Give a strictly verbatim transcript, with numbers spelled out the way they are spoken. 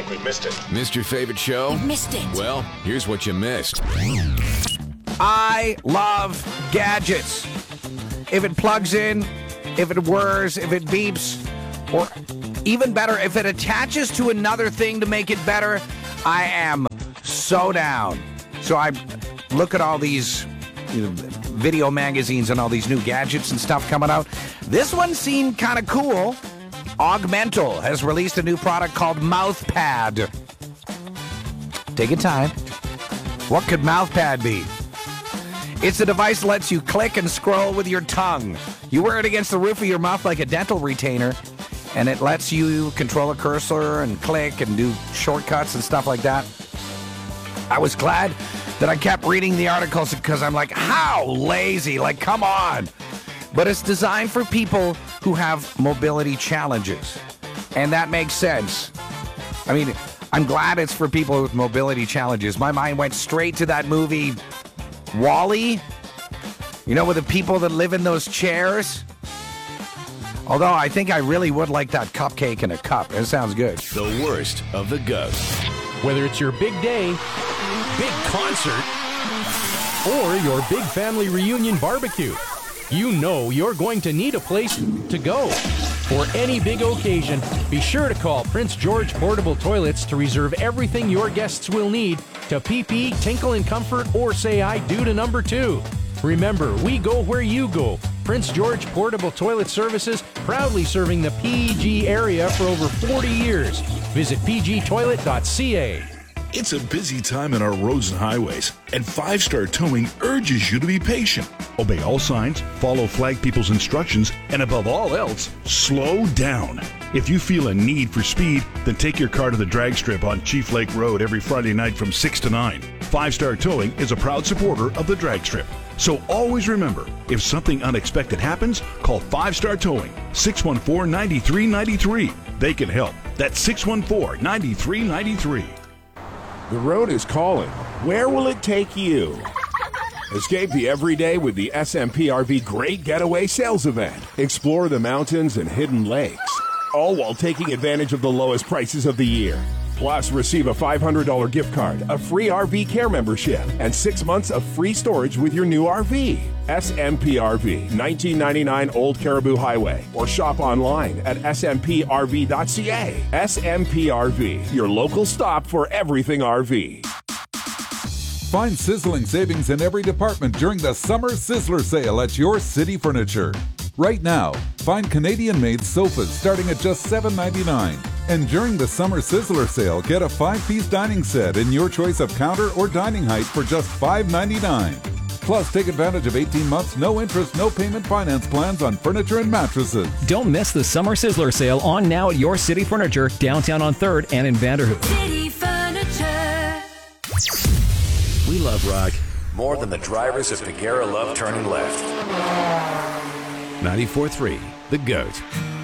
We missed it. Missed your favorite show? You missed it. Well, here's what you missed. I love gadgets. If it plugs in, if it whirs, if it beeps, or even better, if it attaches to another thing to make it better, I am so down. So I look at all these you know, video magazines and all these new gadgets and stuff coming out. This one seemed kind of cool. Augmental has released a new product called MouthPad. Take your time. What could MouthPad be? It's a device that lets you click and scroll with your tongue. You wear it against the roof of your mouth like a dental retainer, and it lets you control a cursor and click and do shortcuts and stuff like that. I was glad that I kept reading the articles because I'm like, how lazy? Like, come on. But it's designed for people who have mobility challenges, and that makes sense. I mean, I'm glad it's for people with mobility challenges. My mind went straight to that movie, WALL-E. You know, with the people that live in those chairs. Although I think I really would like that cupcake in a cup. It sounds good. The worst of the GOAT. Whether it's your big day, big concert, or your big family reunion barbecue, you know you're going to need a place to go. For any big occasion, be sure to call Prince George Portable Toilets to reserve everything your guests will need to pee-pee, tinkle in comfort, or say I do to number two. Remember, we go where you go. Prince George Portable Toilet Services, proudly serving the P G area for over forty years. Visit p g toilet dot c a. It's a busy time in our roads and highways, and Five Star Towing urges you to be patient. Obey all signs, follow flag people's instructions, and above all else, slow down. If you feel a need for speed, then take your car to the drag strip on Chief Lake Road every Friday night from six to nine. Five Star Towing is a proud supporter of the drag strip. So always remember, if something unexpected happens, call Five Star Towing, six one four, nine three nine three. They can help. That's six one four, nine three nine three. The road is calling. Where will it take you? Escape the everyday with the S M P R V Great Getaway Sales Event. Explore the mountains and hidden lakes, all while taking advantage of the lowest prices of the year. Plus, receive a five hundred dollars gift card, a free R V care membership, and six months of free storage with your new R V. S M P R V, nineteen ninety-nine Old Caribou Highway, or shop online at s m p r v dot c a. S M P R V, your local stop for everything R V. Find sizzling savings in every department during the Summer Sizzler Sale at your City Furniture. Right now, find Canadian-made sofas starting at just seven ninety-nine. And during the Summer Sizzler Sale, get a five-piece dining set in your choice of counter or dining height for just five ninety-nine. Plus, take advantage of eighteen months, no interest, no payment finance plans on furniture and mattresses. Don't miss the Summer Sizzler Sale on now at your City Furniture, downtown on third and in Vanderhoof. City Furniture. We love rock more than the drivers of Pagera love turning left. ninety-four point three, The GOAT.